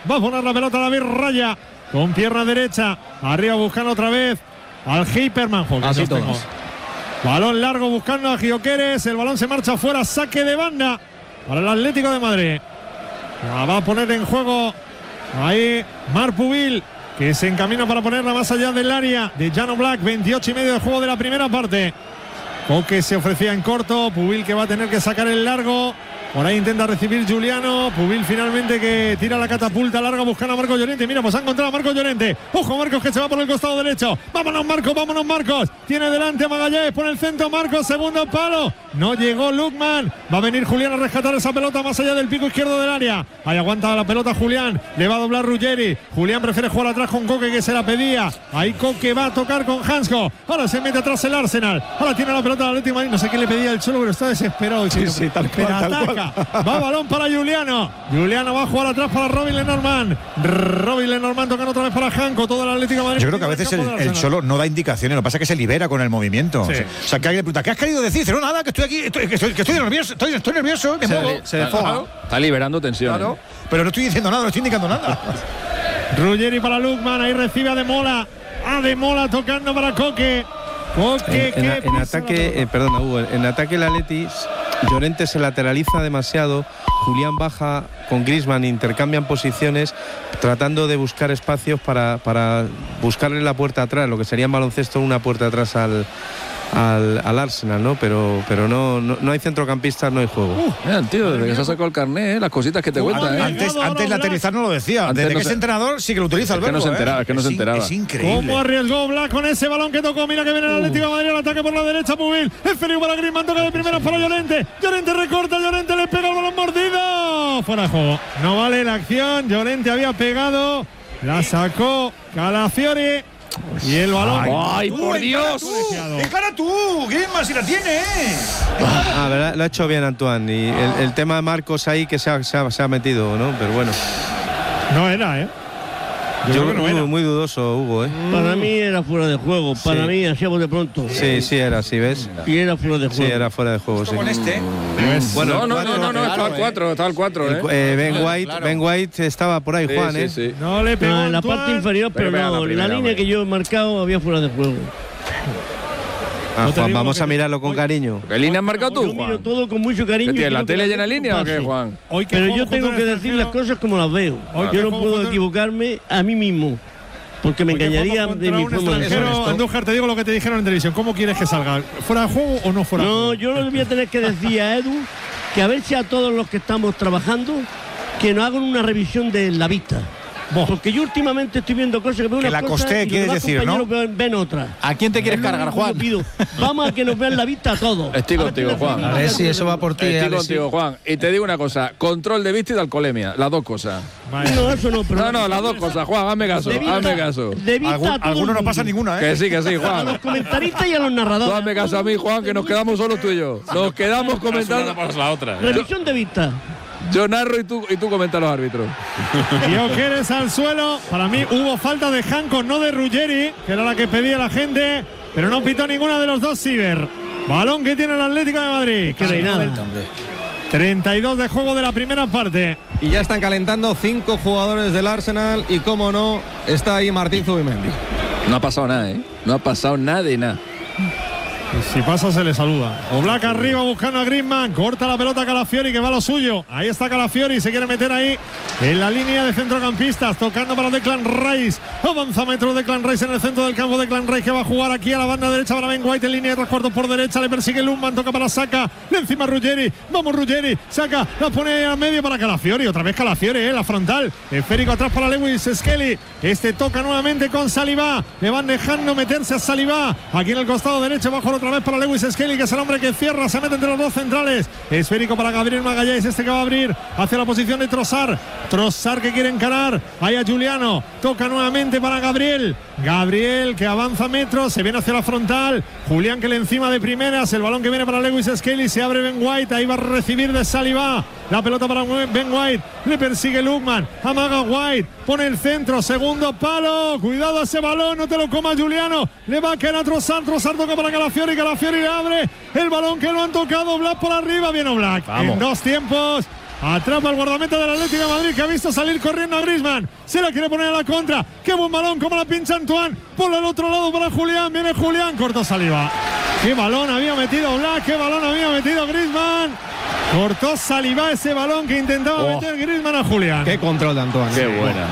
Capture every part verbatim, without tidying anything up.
Va a poner la pelota David Raya con pierna derecha. Arriba buscando otra vez al Hyperman. Así todos. Balón largo buscando a Gyökeres. El balón se marcha afuera. Saque de banda para el Atlético de Madrid. La va a poner en juego ahí Marc Pubil, que se encamina para ponerla más allá del área de Jan Oblak. veintiocho y medio de juego de la primera parte. Coque se ofrecía en corto. Pubil que va a tener que sacar el largo. Por ahí intenta recibir Juliano. Pubil finalmente que tira la catapulta larga buscando a Marcos Llorente. Mira, pues ha encontrado a Marcos Llorente. Ojo Marcos que se va por el costado derecho. Vámonos Marcos, vámonos Marcos. Tiene delante a Magallanes por el centro. Marcos, segundo palo. No llegó Lukman. Va a venir Julián a rescatar esa pelota más allá del pico izquierdo del área. Ahí aguanta la pelota Julián. Le va a doblar Ruggeri. Julián prefiere jugar atrás con Coque, que se la pedía. Ahí Coque va a tocar con Hansko. Ahora se mete atrás el Arsenal. Ahora tiene la pelota del Atlético de Madrid. No sé qué le pedía el Cholo, pero está desesperado. Sí, sí, tal cual, tal ataca. Va balón para Juliano. Juliano va a jugar atrás para Robin Lenormand. Robin Lenormand tocando otra vez para Hanko. Todo el Atlético de Madrid. Yo creo que a veces el, el Cholo no da indicaciones. Lo que pasa es que se libera con el movimiento. Sí. O sea, que alguien le pregunta, ¿qué has querido decir? Dice, no, nada, que estoy aquí, estoy, que estoy, que estoy nervioso, estoy, estoy nervioso. Que se, muevo. se desfoga. Está liberando tensión. Claro. Pero no estoy diciendo nada, no estoy indicando nada. Ruggeri para Lukman. Ahí recibe a Demola. A Demola tocando para Coque. Coque, en, en, en ataque, eh, perdona Hugo, en ataque el Atleti, Llorente se lateraliza demasiado, Julián baja con Griezmann, intercambian posiciones tratando de buscar espacios para, para buscarle la puerta atrás, lo que sería en baloncesto una puerta atrás al, al, al Arsenal, ¿no? Pero, pero no, no, no hay centrocampistas, no hay juego. Uh, mira, tío, desde que se ha sacado el carnet, ¿eh? Las cositas que te cuentan, ¿eh? Antes, antes la aterrizar no lo decía. Antes desde no que se... es entrenador sí que lo utiliza el verbo. Es que no se enteraba, ¿eh? es que no es se enteraba. Es increíble. ¿Cómo arriesgó Black con ese balón que tocó? Mira que viene el Atlético de Madrid, el ataque por la derecha, Pubil. Es feliz para Griezmann, toca de primera para Llorente. Llorente recorta, Llorente le pega el balón mordido. Fuera de juego. No vale la acción. Llorente había pegado. La sacó Calafiori. Y el balón. ¡Ay, ay tú, por Dios! ¡Encara tú! Griezmann, si la tiene! Ah, verdad, lo ha hecho bien Antoine. Y el, el tema de Marcos ahí que se ha, se ha, se ha metido, ¿no? Pero bueno. No era, ¿eh? Yo, Yo creo que no era. Muy dudoso, Hugo, ¿eh? Para mí era fuera de juego. Para sí. mí, hacíamos de pronto. Sí, sí era, sí, ¿ves? Y era fuera de juego. Sí, era fuera de juego, sí. Con este. Pues, bueno, no, no, no, no, estaba al cuatro, estaba al cuatro, ¿eh? eh Ben White, claro. Ben White estaba por ahí, sí, Juan, sí, ¿eh? Sí. No le pegó no, en la parte inferior, pero, pero no, en la, la línea hombre. que yo he marcado había fuera de juego. Ah, Juan, vamos a mirarlo con cariño. ¿Qué línea has marcado tú, Juan? Yo miro todo con mucho cariño. ¿Tienes la tele llena de línea o qué, Juan? Hoy pero yo tengo que decir las cosas como las veo. Hoy yo no puedo contra... equivocarme a mí mismo. Porque me Porque engañaría de mi forma de ser. Andújar, te digo lo que te dijeron en televisión. ¿Cómo quieres que salga? ¿Fuera de juego o no fuera de juego? No, yo lo voy a tener que decir a Edu que a ver si a todos los que estamos trabajando que nos hagan una revisión de la vista. Vos. Porque yo últimamente estoy viendo cosas que veo que una la costé, quieres decir, ¿no? Ven, ven otra. ¿A quién te quieres cargar, Juan? Pido. Vamos a que nos vean la vista a todos. Estoy contigo, Juan. A ver si eso va por ti. Estoy contigo, Juan. Y te digo una cosa, control de vista y de alcoholemia, las dos cosas. No, eso no, pero no, no, las dos cosas, Juan, hazme caso, vista, hazme caso. Algún, alguno no pasa ninguna, ¿eh? Que sí, que sí, Juan. A los comentaristas y a los narradores. Tú hazme caso a mí, Juan, que nos quedamos solos tú y yo. Nos quedamos comentando. La otra. Revisión de vista. Yo narro y tú, y tú comentas los árbitros. Gyökeres al suelo. Para mí hubo falta de Hanko, no de Ruggeri, que era la que pedía la gente, pero no pitó ninguna de los dos Ciber. Balón que tiene el Atlético de Madrid. Que no hay nada. treinta y dos de juego de la primera parte. Y ya están calentando cinco jugadores del Arsenal y, como no, está ahí Martín Zubimendi. No ha pasado nada, ¿eh? No ha pasado nada de nada. Si pasa se le saluda. Oblak arriba buscando a Griezmann. Corta la pelota a Calafiori, que va a lo suyo. Ahí está Calafiori, se quiere meter ahí en la línea de centrocampistas. Tocando para Declan Rice. Avanza metro Declan Rice en el centro del campo. Declan Rice que va a jugar aquí a la banda derecha para Ben White en línea de tres cuartos por derecha. Le persigue Lundman, toca para Saka. Le encima Ruggeri. Vamos Ruggeri. Saca, la pone al medio para Calafiori. Otra vez Calafiori, eh, la frontal. Esférico atrás para Lewis Skelly. Este toca nuevamente con Saliba. Le van dejando meterse a Saliba. Aquí en el costado derecho, bajo otra vez para Lewis Skelly, que es el hombre que cierra, se mete entre los dos centrales. Esférico para Gabriel Magallanes, este que va a abrir hacia la posición de Trossard. Trossard que quiere encarar. Ahí a Juliano. Toca nuevamente para Gabriel. Gabriel que avanza metros, se viene hacia la frontal. Julián que le encima de primeras. El balón que viene para Lewis Skelly. Se abre Ben White. Ahí va a recibir de Saliba. La pelota para Ben White. Le persigue Lukman. Amaga White. Pone el centro. Segundo palo. Cuidado a ese balón. No te lo comas, Juliano. Le va a caer a Trossard. Trossard toca para Calafiori. Calafiori le abre el balón que lo han tocado. Black por arriba. Viene Black. En dos tiempos. Atrapa al guardameta del Atlético de Madrid, que ha visto salir corriendo a Griezmann. Se la quiere poner a la contra. Qué buen balón, como la pincha Antoine. Por el otro lado para Julián. Viene Julián, cortó Saliba. Qué balón había metido Black, qué balón había metido Griezmann. Cortó Saliba ese balón que intentaba oh. meter Griezmann a Julián. Qué control de Antoine. Qué buena.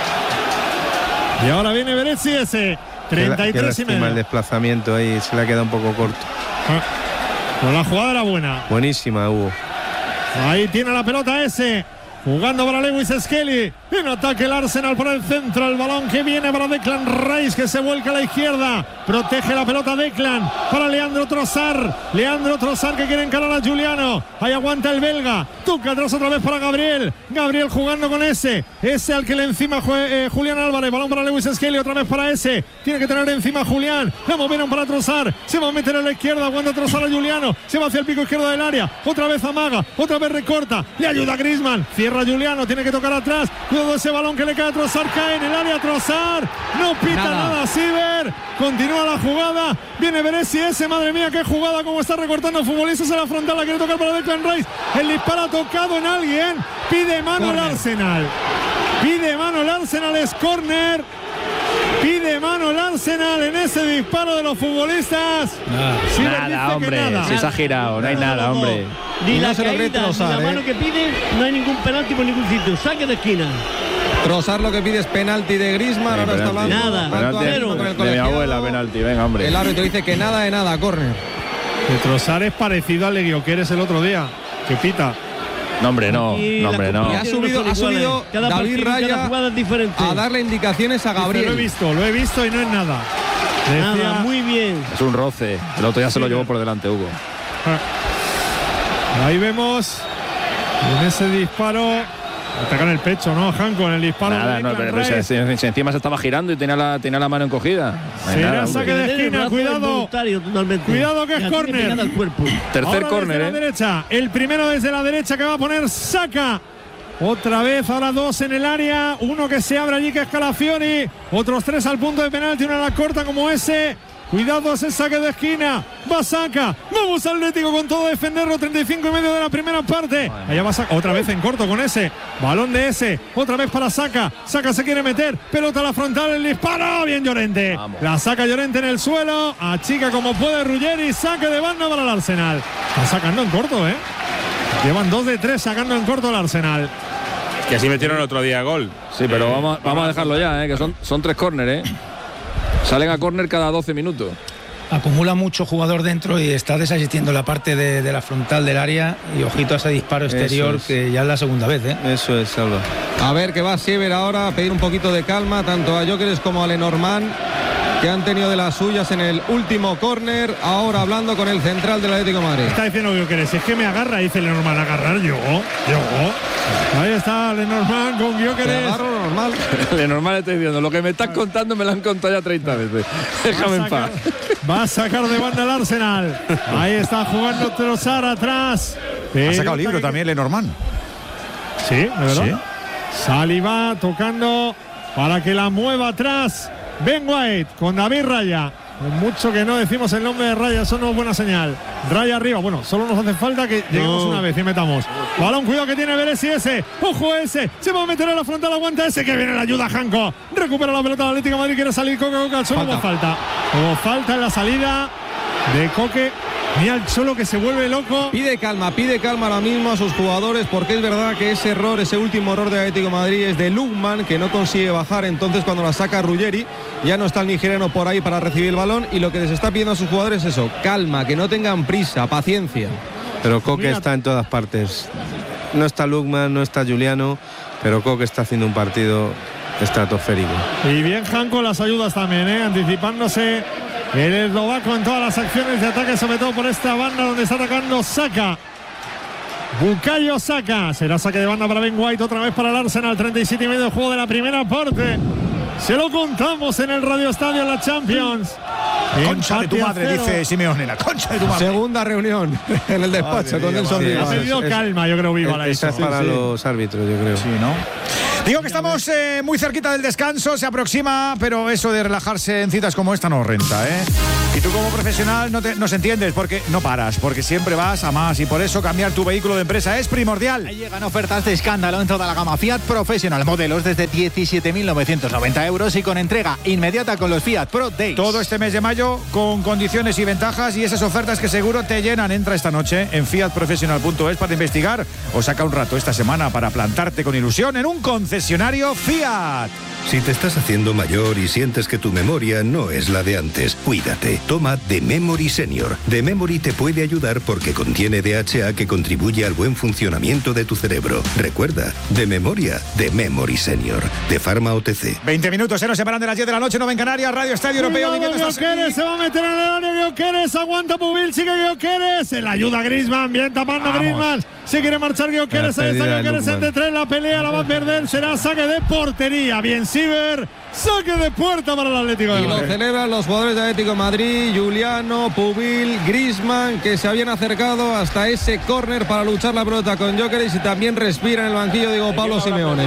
Y ahora viene Beretzi ese. treinta y tres y medio. El desplazamiento ahí se le ha quedado un poco corto. Ah, pero la jugada era buena. Buenísima, Hugo. Ahí tiene la pelota ese. Jugando para Lewis Skelly. En ataque el Arsenal por el centro. El balón que viene para Declan Rice, que se vuelca a la izquierda. Protege la pelota Declan para Leandro Trossard. Leandro Trossard que quiere encarar a Juliano. Ahí aguanta el belga. Toca atrás otra vez para Gabriel. Gabriel jugando con ese. Ese al que le encima eh, Julián Álvarez. Balón para Lewis Skelly. Otra vez para ese. Tiene que tener encima a Julián. La movieron para Trossard. Se va a meter a la izquierda. Aguanta Trossard a Juliano. Se va hacia el pico izquierdo del área. Otra vez amaga. Otra vez recorta. Le ayuda a Griezmann. Cierra a Juliano. Tiene que tocar atrás. Cuidado ese balón que le cae a Trossard. Cae en el área Trossard. No pita nada, nada Siver. Continúa la jugada. Viene Beressi ese. Madre mía, qué jugada. Como está recortando futbolistas en la frontal. La quiere tocar para Declan Rice. El disparo ha tocado en alguien. Pide mano el Arsenal. Pide mano el Arsenal. Es córner. Pide mano el Arsenal en ese disparo de los futbolistas. Nada, nada hombre. Nada. Se ha girado. No hay nada, nada hombre. Ni la caída, ni la mano que pide. No hay ningún penalti por ningún sitio. Saque de esquina. Trossard lo que pide es penalti de Griezmann. Sí, ahora está hablando. Nada. Penalti de, de mi abuela, penalti. Venga, hombre. El árbitro dice que nada de nada, córner. Que Trossard es parecido al Leguio Queres el otro día. Que pita. No, hombre, no. No, hombre, no. Y ha subido, ha subido cada David Raya a darle indicaciones a Gabriel. Lo he visto, lo he visto y no es nada. Decía, nada, muy bien. Es un roce. El otro ya se lo llevó por delante, Hugo. Ahí vemos en ese disparo. Ataca en el pecho, ¿no? Hanco en el disparo. Nada, no, pero, pero si, si, si encima se estaba girando y tenía la, tenía la mano encogida. No Será saque de esquina, cuidado. Cuidado que es córner. Tercer córner, ¿eh? La derecha. El primero desde la derecha que va a poner Saka. Otra vez, ahora dos en el área. Uno que se abre allí, que es Calafiori. Otros tres al punto de penalti, una a la corta como ese. Cuidado ese saque de esquina. Va Saka. Vamos Atlético con todo a defenderlo. treinta y cinco y medio de la primera parte. Allá va Saka. Otra vez en corto con ese. Balón de ese. Otra vez para Saka. Saka se quiere meter. Pelota a la frontal. El disparo. Bien Llorente. Vamos. La saca Llorente en el suelo. Achica como puede Ruggeri. Saque de banda para el Arsenal. Está sacando en corto, ¿eh? Llevan dos de tres sacando en corto el Arsenal. Que así metieron el otro día gol. Sí, pero vamos, vamos a dejarlo ya, ¿eh? Que son, son tres córner, ¿eh? Salen a córner cada doce minutos. Acumula mucho jugador dentro y está desasistiendo la parte de, de la frontal del área. Y ojito a ese disparo exterior, es. que ya es la segunda vez, ¿eh? Eso es, Salva. A ver, que va Siever ahora a pedir un poquito de calma, tanto a Gyökeres como a Lenormand, que han tenido de las suyas en el último córner. Ahora hablando con el central del Atlético de Madrid. Está diciendo Gyökeres, es que me agarra, dice Lenormand, agarrar yo, yo. Ahí está Lenormand con Gyökeres. Normal. Lenormand estoy diciendo, lo que me estás contando me lo han contado ya treinta veces. Déjame en paz. Va a sacar de banda el Arsenal. Ahí está jugando Trossard atrás. Ha sacado libro que... también Lenormand. Sí, ¿de verdad? Sí. Saliba tocando para que la mueva atrás. Ben White con David Raya. Con mucho que no decimos el nombre de Raya, eso no es buena señal. Raya arriba, bueno, solo nos hace falta que lleguemos no. una vez y metamos. Balón, cuidado que tiene Beressi ese. Ojo ese, se va a meter a la frontal, aguanta ese, que viene la ayuda Hanco. Recupera la pelota del Atlético de Madrid, quiere salir Coque, Coque al suelo, hubo falta. Hubo falta en la salida de Coque. Mira el Cholo que se vuelve loco. Pide calma, pide calma ahora mismo a sus jugadores, porque es verdad que ese error, ese último error de Atlético de Madrid es de Lukman, que no consigue bajar. Entonces cuando la saca Ruggeri, ya no está el nigeriano por ahí para recibir el balón, y lo que les está pidiendo a sus jugadores es eso, calma, que no tengan prisa, paciencia. Pero Coque está en todas partes. No está Lukman, no está Juliano, pero Coque está haciendo un partido estratosférico. Y bien Hanco las ayudas también, ¿eh? Anticipándose el eslovaco en todas las acciones de ataque, sobre todo por esta banda donde está atacando Saka. Bukayo Saka. Será saque de banda para Ben White, otra vez para el Arsenal. treinta y siete y medio de juego de la primera parte. Se lo contamos en el Radio Estadio en la Champions. Concha de tu madre, dice Simeone. La concha de tu madre. Segunda reunión en el despacho con Nelson Viva. Ha pedido calma, yo creo, Viva. Esa es para sí, los sí. árbitros, yo creo. Sí, ¿no? Digo que estamos eh, muy cerquita del descanso, se aproxima, pero eso de relajarse en citas como esta no renta, ¿eh? tú como profesional no te, nos entiendes porque no paras, porque siempre vas a más y por eso cambiar tu vehículo de empresa es primordial. Ahí llegan ofertas de escándalo en toda la gama Fiat Professional, modelos desde diecisiete mil novecientos noventa euros y con entrega inmediata con los Fiat Pro Days. Todo este mes de mayo con condiciones y ventajas y esas ofertas que seguro te llenan. Entra esta noche en fiat professional punto es para investigar o saca un rato esta semana para plantarte con ilusión en un concesionario Fiat. Si te estás haciendo mayor y sientes que tu memoria no es la de antes, cuídate. Toma The Memory Senior. The Memory te puede ayudar porque contiene D H A que contribuye al buen funcionamiento de tu cerebro. Recuerda, de memoria, The Memory Senior. De Pharma O T C. veinte minutos, se nos separan de las diez de la noche, no en Canarias, Radio Estadio Europeo. Gyökeres se va a meter en el área, Gyökeres, aguanta Pubil, sigue Gyökeres, se la ayuda Griezmann, bien tapando Griezmann. Se quiere marchar Gyökeres, ahí está Gyökeres entre tres, la pelea la va a perder, será saque de portería. Bien, Siver, saque de puerta para el Atlético de Madrid. Y lo celebran los jugadores de Atlético de Madrid, Giuliano, Pubil, Griezmann, que se habían acercado hasta ese córner para luchar la pelota con Gyökeres y también respira en el banquillo Diego Pablo Simeone.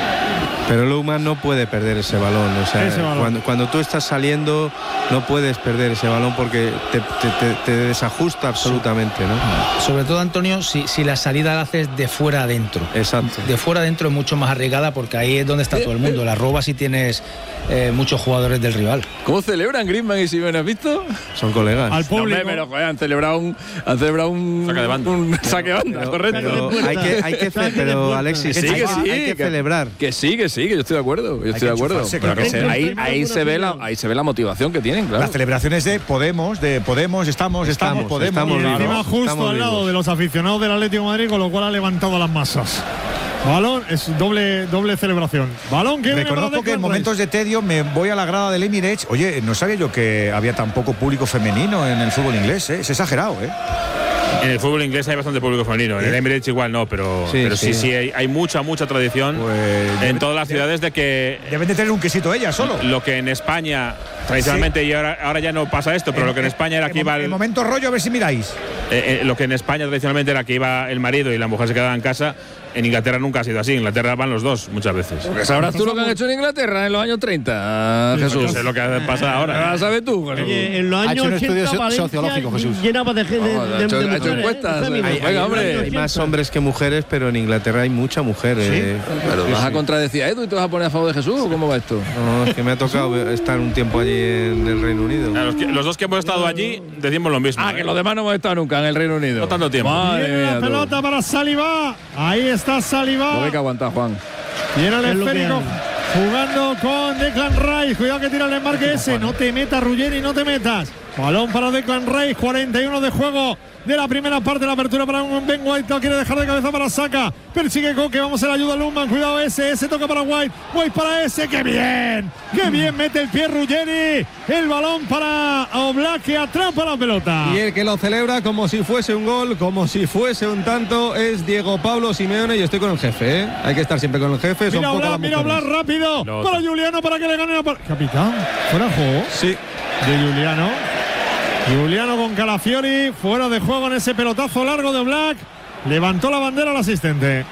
Pero Lookman no puede perder ese balón. O sea, balón. Cuando, cuando tú estás saliendo, no puedes perder ese balón porque te, te, te, te desajusta absolutamente, ¿no? Sobre todo, Antonio, si, si la salida la haces de fuera adentro. Exacto. De fuera adentro es mucho más arriesgada porque ahí es donde está todo el mundo. La robas si tienes eh, muchos jugadores del rival. ¿Cómo celebran Griezmann y Simeone? ¿Has visto? Son colegas. Al público. No, pero joder, han celebrado un, han celebrado un saque de banda. Un saque de banda, Pero, correcto. pero hay que, hay que, ce- pero Alexis, Que sí, hay, que sí, hay que que- celebrar. Que sí, que sí, que yo estoy de acuerdo. Yo estoy que de acuerdo. enchufarse, Pero claro. que se- ahí, ahí se ve la, ahí se ve la motivación que tienen, claro. Las celebraciones de Podemos, de Podemos, estamos, estamos, Estamos, Podemos. estamos Y vivos. encima justo Estamos al lado vivos. de los aficionados del Atlético de Madrid, con lo cual ha levantado a las masas. Balón, es doble, doble celebración. Balón que viene para Reconozco que en Declan momentos Rice. de tedio me voy a la grada del Emirates. Oye, no sabía yo que había tan poco público femenino en el fútbol inglés, ¿eh? Es exagerado, ¿eh? En el fútbol inglés hay bastante público femenino. En el Emirates igual no, pero sí, pero sí, sí. sí hay, hay mucha, mucha tradición Pues, en todas las ciudades de que Deben de tener un quesito ellas solo. lo que en España tradicionalmente, y ahora, ahora ya no pasa esto, pero lo que en España era que iba el el, momento rollo, a ver si miráis. eh, eh, lo que en España tradicionalmente era que iba el marido y la mujer se quedaba en casa. En Inglaterra nunca ha sido así. En Inglaterra van los dos muchas veces. ¿Sabrás tú lo que han hecho en Inglaterra en los años treinta, Jesús? No sé lo que pasa ahora. ¿Lo sabes tú, Jesús? Oye, en los Ha hecho años un estudio ochenta Valencia sociológico, Jesús. llenaba de gente de, Vamos, de, ha hecho- de ha hecho mujeres, encuestas, de féminas. eh. Venga, hombre. Hay más hombres que mujeres, pero en Inglaterra hay mucha mujer. eh. Pero Sí, vas a sí. contradecir a Edu y te vas a poner a favor de Jesús, ¿o cómo va esto? No, es que me ha tocado estar un tiempo allí en el Reino Unido. Claro, los, que- los dos que hemos estado allí decimos lo mismo. Ah, ¿eh? que los demás no hemos estado nunca en el Reino Unido. No tanto tiempo. Madre Viene mía, la tú. pelota para Saliba. Ahí está Saliba. Lo hay que aguantar, Juan. Viene el Es lo que esférico hay. jugando con Declan Rice. Cuidado que tira el desmarque ese. No te metas, Ruggeri, no te metas. Balón para Declan Rice. cuarenta y uno de juego de la primera parte. La apertura para un Ben White. No quiere dejar de cabeza para Saka. Persigue Coque. Vamos a la ayuda a Lundman. Cuidado ese. Ese toca para White. White para ese. ¡Qué bien! ¡Qué bien mete el pie Ruggeri! El balón para Oblak que atrapa la pelota. Y el que lo celebra como si fuese un gol, como si fuese un tanto, es Diego Pablo Simeone. Y estoy con el jefe, ¿eh? Hay que estar siempre con el jefe. Son Mira pocas Oblak, las mira mujeres. Oblak rápido. Lo Para otro. Juliano para que le gane la par- Capitán. Fuera de juego. Sí. De Juliano. Juliano con Calafiori, fuera de juego en ese pelotazo largo de Oblak. Levantó la bandera al asistente.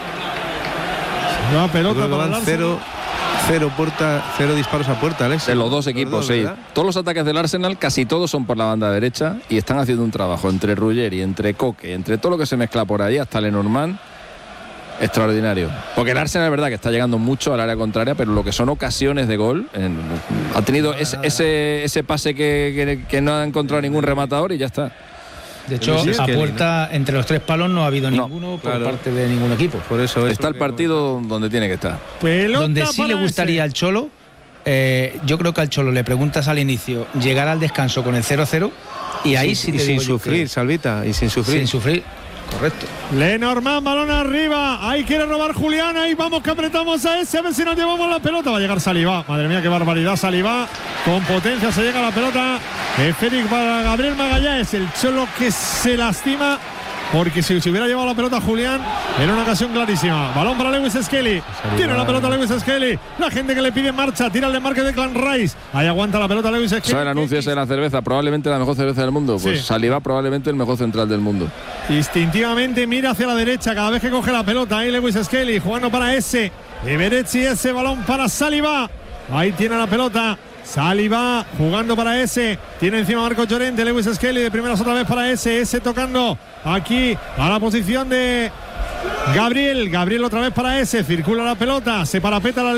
La pelota Creo que para el van Arsenal. cero, cero, puerta, cero disparos a puerta, Alex. De los dos equipos, sí. ¿verdad? Todos los ataques del Arsenal, casi todos son por la banda derecha y están haciendo un trabajo entre Ruggeri, entre Coque, entre todo lo que se mezcla por ahí, hasta Lenormand, extraordinario. Porque el Arsenal es verdad que está llegando mucho al área contraria, pero lo que son ocasiones de gol, en- ha tenido ese, ese, ese pase que, que- que no ha encontrado ningún rematador y ya está. De hecho, Luis a Skelly, puerta entre los tres palos no ha habido No, ninguno por claro. parte de ningún equipo. Por eso es Está el porque- partido donde tiene que estar. Pelota Donde sí le para gustaría ese. al Cholo, eh, yo creo que al Cholo le preguntas al inicio llegar al descanso con el cero cero y ahí sí y te sin digo yo sufrir, que- Salvita, y sin sufrir. sin sufrir, correcto. Lenormand, balón arriba. Ahí quiere robar Julián. Ahí vamos que apretamos a ese. A ver si nos llevamos la pelota. Va a llegar Saliba. Madre mía, qué barbaridad. Saliba. Con potencia se llega a la pelota. Félix para Gabriel Magallanes. El Cholo que se lastima. Porque si se hubiera llevado la pelota Julián, era una ocasión clarísima. Balón para Lewis Skelly. Tiene la pelota Lewis Skelly. La gente que le pide marcha. Tira el desmarque de Declan Rice. Ahí aguanta la pelota Lewis Skelly. ¿Sabe el anuncio ese de la cerveza? Probablemente la mejor cerveza del mundo. Pues Sí. Saliba probablemente el mejor central del mundo. Instintivamente mira hacia la derecha cada vez que coge la pelota. Ahí Lewis Skelly jugando para ese. Everetti, ese balón para Saliba. Ahí tiene la pelota Saliba jugando para ese. Tiene encima Marcos Llorente. Lewis Skelly de primeras otra vez para ese. Ese tocando aquí a la posición de Gabriel. Gabriel otra vez para ese. Circula la pelota. Se parapeta la